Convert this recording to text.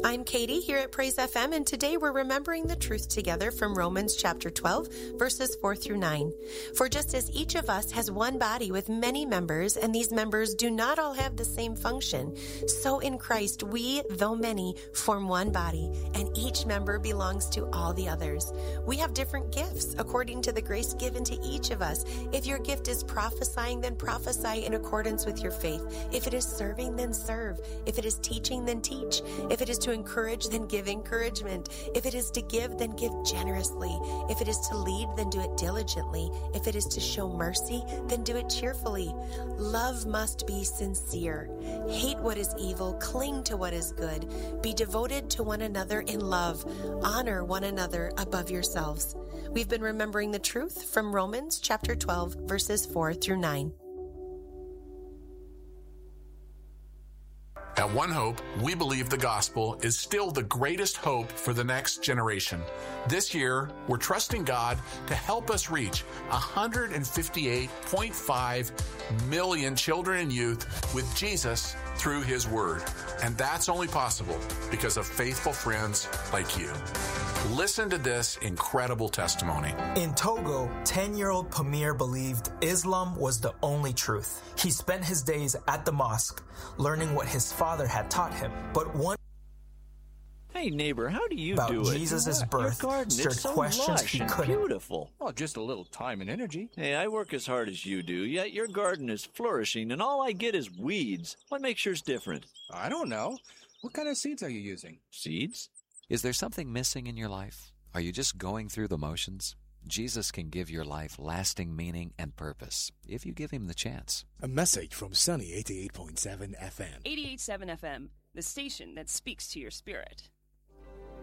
I'm Katie here at Praise FM, and today we're remembering the truth together from Romans chapter 12, verses 4 through 9. For just as each of us has one body with many members, and these members do not all have the same function, so in Christ we, though many, form one body, and each member belongs to all the others. We have different gifts according to the grace given to each of us. If your gift is prophesying, then prophesy in accordance with your faith. If it is serving, then serve. If it is teaching, then teach. If it is to encourage, then give encouragement. If it is to give, then give generously. If it is to lead, then do it diligently. If it is to show mercy, then do it cheerfully. Love must be sincere. Hate what is evil, cling to what is good. Be devoted to one another in love. Honor one another above yourselves. We've been remembering the truth from Romans chapter 12, verses 4 through 9. At One Hope, we believe the gospel is still the greatest hope for the next generation. This year, we're trusting God to help us reach 158.5 million children and youth with Jesus through His Word. And that's only possible because of faithful friends like you. Listen to this incredible testimony. In Togo, 10-year-old Pamir believed Islam was the only truth. He spent his days at the mosque, learning what his father had taught him. But one Hey neighbor, how do you about do it? Jesus' birth Your garden, stirred it's so questions lush he and couldn't. beautiful. Well, just a little time and energy. Hey, I work as hard as you do, yet your garden is flourishing and all I get is weeds. What makes yours different? I don't know. What kind of seeds are you using? Seeds? Is there something missing in your life? Are you just going through the motions? Jesus can give your life lasting meaning and purpose if you give Him the chance. A message from Sunny 88.7 FM. 88.7 FM, the station that speaks to your spirit.